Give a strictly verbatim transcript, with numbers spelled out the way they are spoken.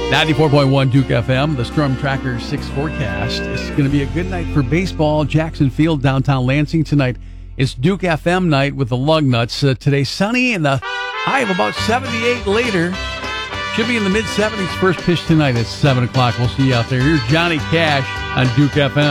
ninety-four point one Duke F M, the Storm Tracker six forecast. It's going to be a good night for baseball. Jackson Field, downtown Lansing tonight. It's Duke F M night with the Lugnuts. Uh, today sunny and the high of about seventy-eight later. Should be in the mid seventies. First pitch tonight at seven o'clock. We'll see you out there. Here's Johnny Cash on Duke F M.